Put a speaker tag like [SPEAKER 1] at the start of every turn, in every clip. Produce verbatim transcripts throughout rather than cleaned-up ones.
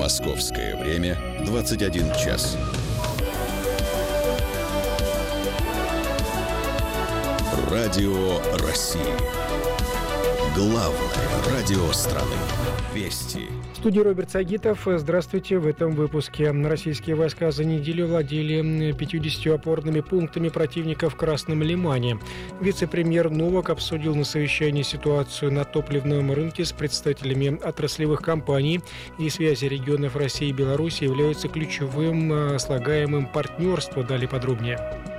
[SPEAKER 1] Московское время двадцать один час. Радио России. Главное радио страны. Вести.
[SPEAKER 2] В студии Роберт Сагитов. Здравствуйте. В этом выпуске. Российские войска за неделю владели пятьюдесятью опорными пунктами противника в Красном Лимане. Вице-премьер Новак обсудил на совещании ситуацию на топливном рынке с представителями отраслевых компаний, и связи регионов России и Беларуси являются ключевым слагаемым партнерства. Далее подробнее.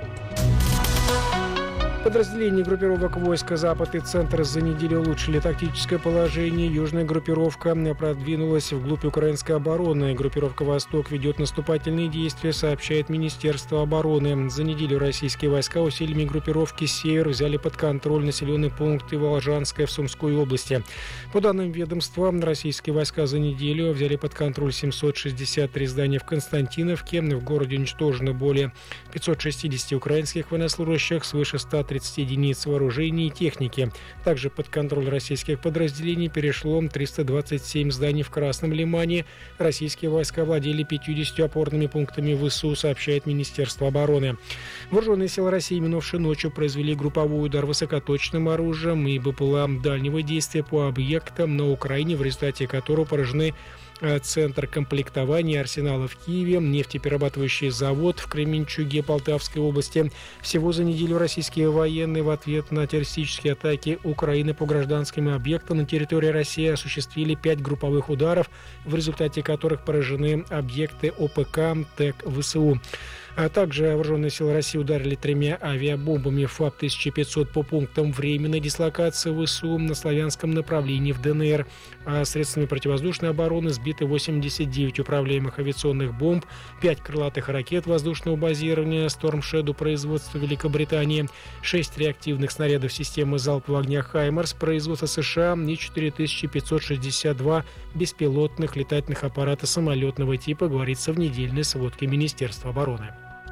[SPEAKER 2] Подразделения группировок войска «Запад» и «Центр» за неделю улучшили тактическое положение. Южная группировка продвинулась вглубь украинской обороны. Группировка «Восток» ведет наступательные действия, сообщает Министерство обороны. За неделю российские войска усилиями группировки «Север» взяли под контроль населенные пункты Волжанская в Сумской области. По данным ведомства, российские войска за неделю взяли под контроль семьсот шестьдесят три здания в Константиновке. В городе уничтожено более пятьсот шестьдесят украинских военнослужащих, свыше ста тридцати единиц вооружений и техники. Также под контроль российских подразделений перешло триста двадцать семь зданий в Красном Лимане. Российские войска владели пятьюдесятью опорными пунктами ВСУ, сообщает Министерство обороны. Вооруженные силы России минувшей ночью произвели групповой удар высокоточным оружием и БПЛА дальнего действия по объектам на Украине, в результате которого поражены Центр комплектования арсенала в Киеве, нефтеперерабатывающий завод в Кременчуге Полтавской области. Всего за неделю российские военные в ответ на террористические атаки Украины по гражданским объектам на территории России осуществили пять групповых ударов, в результате которых поражены объекты ОПК, ТЭК, ВСУ. А также вооруженные силы России ударили тремя авиабомбами ФАП тысяча пятьсот по пунктам временной дислокации ВСУ на славянском направлении в ДНР. А средствами противовоздушной обороны сбиты восемьдесят девять управляемых авиационных бомб, пять крылатых ракет воздушного базирования «Storm Shadow» производства Великобритании, шесть реактивных снарядов системы залпового огня «Хаймарс» производства США и четыре тысячи пятьсот шестьдесят два беспилотных летательных аппарата самолетного типа, говорится в недельной сводке Министерства обороны.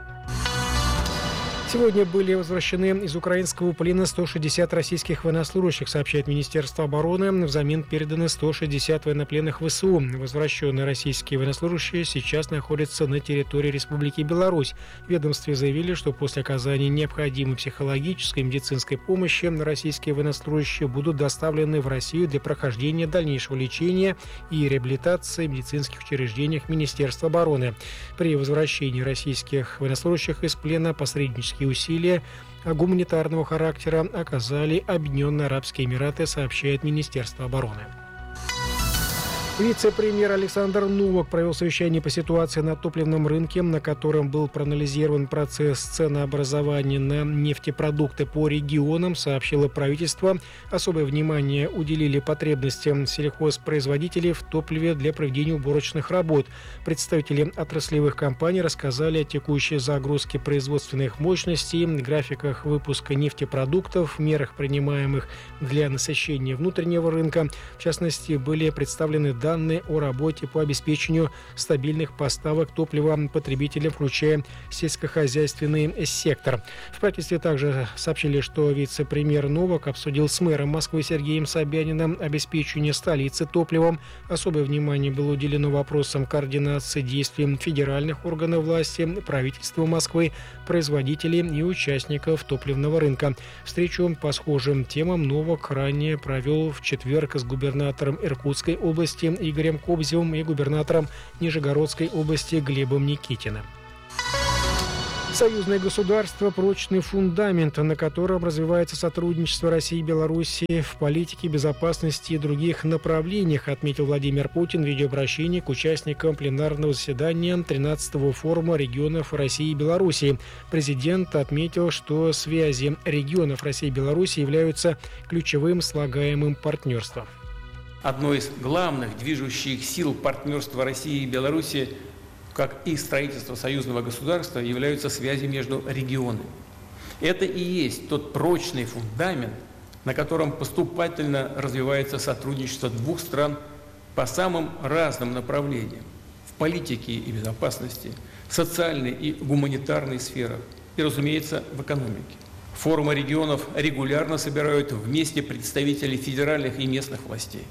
[SPEAKER 2] Сегодня были возвращены из украинского плена сто шестьдесят российских военнослужащих, сообщает Министерство обороны. Взамен переданы сто шестьдесят военнопленных ВСУ. Возвращенные российские военнослужащие сейчас находятся на территории Республики Беларусь. В ведомстве заявили, что после оказания необходимой психологической и медицинской помощи российские военнослужащие будут доставлены в Россию для прохождения дальнейшего лечения и реабилитации в медицинских учреждениях Министерства обороны. При возвращении российских военнослужащих из плена посреднические усилия гуманитарного характера оказали Объединенные Арабские Эмираты, сообщает Министерство обороны. Вице-премьер Александр Новак провел совещание по ситуации на топливном рынке, на котором был проанализирован процесс ценообразования на нефтепродукты по регионам, сообщило правительство. Особое внимание уделили потребностям сельхозпроизводителей в топливе для проведения уборочных работ. Представители отраслевых компаний рассказали о текущей загрузке производственных мощностей, графиках выпуска нефтепродуктов, мерах, принимаемых для насыщения внутреннего рынка. В частности, были представлены данные о работе по обеспечению стабильных поставок топлива потребителям, включая сельскохозяйственный сектор. В правительстве также сообщили, что вице-премьер Новак обсудил с мэром Москвы Сергеем Собяниным обеспечение столицы топливом. Особое внимание было уделено вопросам координации действий федеральных органов власти, правительства Москвы, производителей и участников топливного рынка. Встречу по схожим темам Новак ранее провел в четверг с губернатором Иркутской области Игорем Кобзевым и губернатором Нижегородской области Глебом Никитиным. Союзное государство – прочный фундамент, на котором развивается сотрудничество России и Беларуси в политике, безопасности и других направлениях, отметил Владимир Путин в видеообращении к участникам пленарного заседания тринадцатого форума регионов России и Беларуси. Президент отметил, что связи регионов России и Беларуси являются ключевым слагаемым партнерства.
[SPEAKER 3] Одной из главных движущих сил партнерства России и Беларуси, как и строительство союзного государства, являются связи между регионами. Это и есть тот прочный фундамент, на котором поступательно развивается сотрудничество двух стран по самым разным направлениям – в политике и безопасности, в социальной и гуманитарной сферах и, разумеется, в экономике. Форумы регионов регулярно собирают вместе представителей федеральных и местных властей.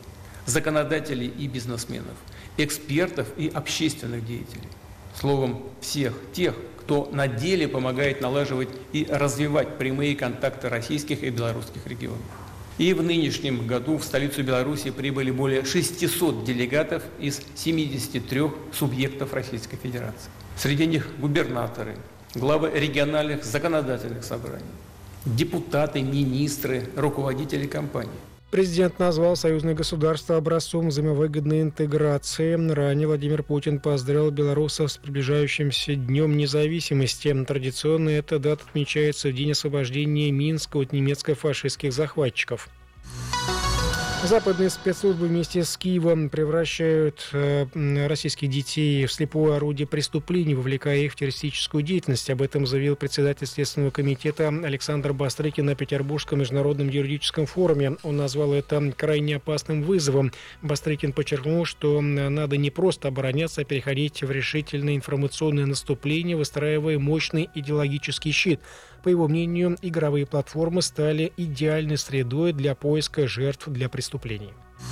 [SPEAKER 3] законодателей и бизнесменов, экспертов и общественных деятелей. Словом, всех тех, кто на деле помогает налаживать и развивать прямые контакты российских и белорусских регионов. И в нынешнем году в столицу Беларуси прибыли более шестисот делегатов из семидесяти трёх субъектов Российской Федерации. Среди них губернаторы, главы региональных законодательных собраний, депутаты, министры, руководители компаний.
[SPEAKER 2] Президент назвал союзное государство образцом взаимовыгодной интеграции. Ранее Владимир Путин поздравил белорусов с приближающимся Днем независимости. Традиционно эта дата отмечается в день освобождения Минска от немецко-фашистских захватчиков. Западные спецслужбы вместе с Киевом превращают э, российских детей в слепое орудие преступлений, вовлекая их в террористическую деятельность. Об этом заявил председатель Следственного комитета Александр Бастрыкин на Петербургском международном юридическом форуме. Он назвал это крайне опасным вызовом. Бастрыкин подчеркнул, что надо не просто обороняться, а переходить в решительное информационное наступление, выстраивая мощный идеологический щит. По его мнению, игровые платформы стали идеальной средой для поиска жертв для преступлений.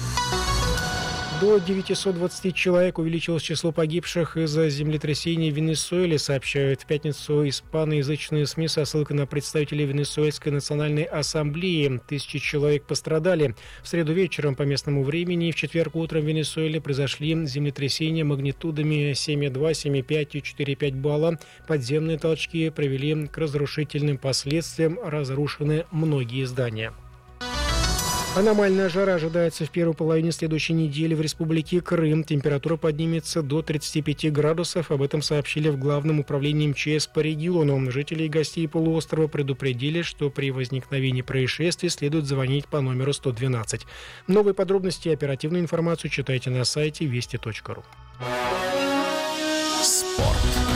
[SPEAKER 2] До девятисот двадцати человек увеличилось число погибших из-за землетрясения в Венесуэле, сообщают в пятницу испаноязычные СМИ со ссылкой на представителей Венесуэльской национальной ассамблеи. Тысячи человек пострадали. В среду вечером по местному времени и в четверг утром в Венесуэле произошли землетрясения магнитудами семь и два, семь и пять и четыре и пять балла. Подземные толчки привели к разрушительным последствиям, разрушены многие здания. Аномальная жара ожидается в первой половине следующей недели в Республике Крым. Температура поднимется до тридцати пяти градусов. Об этом сообщили в Главном управлении МЧС по региону. Жители и гостей полуострова предупредили, что при возникновении происшествий следует звонить по номеру сто двенадцать. Новые подробности и оперативную информацию читайте на сайте вести точка ру.
[SPEAKER 1] Спорт.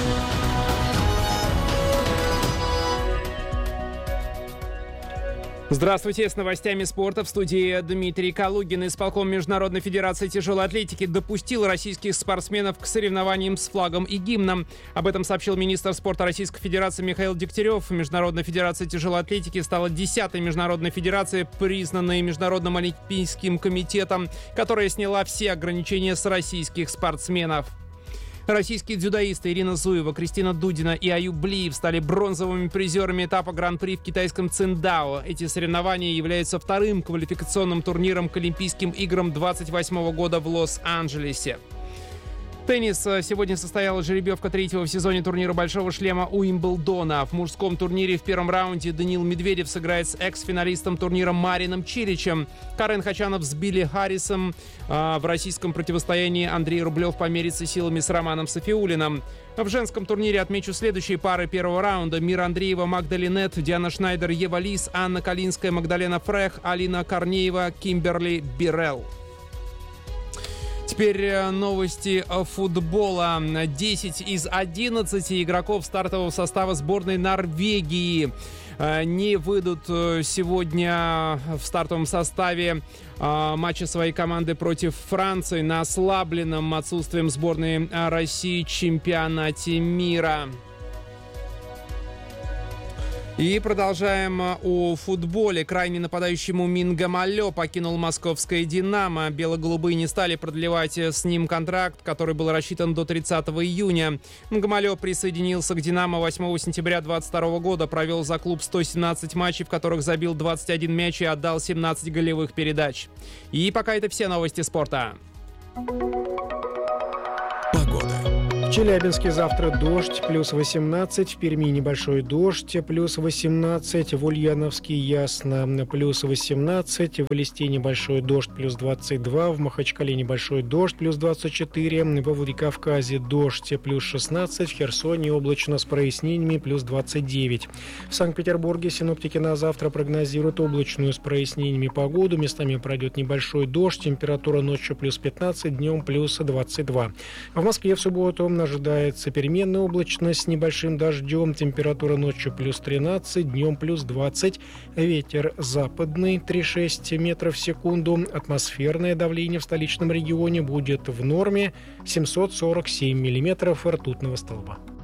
[SPEAKER 4] Здравствуйте, с новостями спорта в студии Дмитрий Калугин. Исполком Международной федерации тяжелой атлетики допустил российских спортсменов к соревнованиям с флагом и гимном. Об этом сообщил министр спорта Российской Федерации Михаил Дегтярев. Международная федерация тяжелой атлетики стала десятой международной федерацией, признанной Международным олимпийским комитетом, которая сняла все ограничения с российских спортсменов. Российские дзюдоисты Ирина Зуева, Кристина Дудина и Аюб Блиев стали бронзовыми призерами этапа Гран-при в китайском Циндао. Эти соревнования являются вторым квалификационным турниром к Олимпийским играм двадцать восьмого года в Лос-Анджелесе. Теннис. Сегодня состоялась жеребьевка третьего в сезоне турнира «Большого шлема» Уимблдона. В мужском турнире в первом раунде Даниил Медведев сыграет с экс-финалистом турнира Марином Чиличем. Карен Хачанов с Билли Харрисом. А в российском противостоянии Андрей Рублев померится силами с Романом Сафиуллиным. В женском турнире отмечу следующие пары первого раунда. Мира Андреева, Магда Линет, Диана Шнайдер, Ева Лис, Анна Калинская, Магдалена Фрех, Алина Корнеева, Кимберли Бирелл. Теперь новости футбола. десять из одиннадцати игроков стартового состава сборной Норвегии не выйдут сегодня в стартовом составе матча своей команды против Франции на ослабленном отсутствием сборной России в чемпионате мира. И продолжаем о футболе. Крайне нападающему Минга Малё покинул московское «Динамо». Бело-голубые не стали продлевать с ним контракт, который был рассчитан до тридцатого июня. Минга Малё присоединился к «Динамо» восьмого сентября две тысячи двадцать второго года. Провел за клуб сто семнадцать матчей, в которых забил двадцать один мяч и отдал семнадцать голевых передач. И пока это все новости спорта.
[SPEAKER 2] В Челябинске завтра дождь, плюс восемнадцать, в Перми небольшой дождь, плюс восемнадцать, в Ульяновске ясно, плюс восемнадцать, в Элисте небольшой дождь, плюс двадцать два, в Махачкале небольшой дождь, плюс двадцать четыре, во Владикавказе дождь, плюс шестнадцать, в Херсоне облачно с прояснениями, плюс двадцать девять. В Санкт-Петербурге синоптики на завтра прогнозируют облачную с прояснениями погоду, местами пройдет небольшой дождь, температура ночью плюс пятнадцать, днем плюс двадцать два. В Москве в субботу ожидается переменная облачность с небольшим дождем. Температура ночью плюс тринадцать, днем плюс двадцать. Ветер западный три и шесть метров в секунду. Атмосферное давление в столичном регионе будет в норме семьсот сорок семь миллиметров ртутного столба.